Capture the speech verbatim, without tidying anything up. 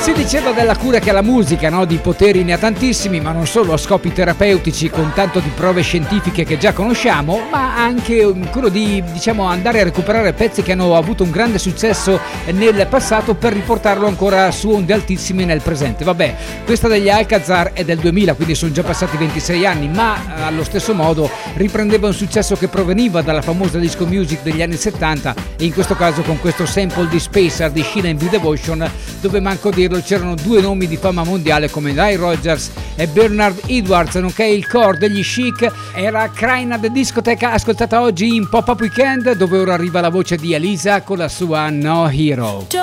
Si diceva della cura che ha la musica, no? Di poteri ne ha tantissimi, ma non solo a scopi terapeutici con tanto di prove scientifiche che già conosciamo, ma anche quello di, diciamo, andare a recuperare pezzi che hanno avuto un grande successo nel passato per riportarlo ancora su onde altissime nel presente. Vabbè, questa degli Alcazar è del duemila, quindi sono già passati ventisei anni, ma allo stesso modo riprendeva un successo che proveniva dalla famosa disco music degli anni settanta, e in questo caso con questo sample di Spacer di Sheila and Be Devotion, dove manco dirlo c'erano due nomi di fama mondiale come Nile Rodgers e Bernard Edwards, nonché il core degli Chic. Era Crying at the Discotheque, ascoltata oggi in Pop-Up Weekend, dove ora arriva la voce di Elisa con la sua No Hero.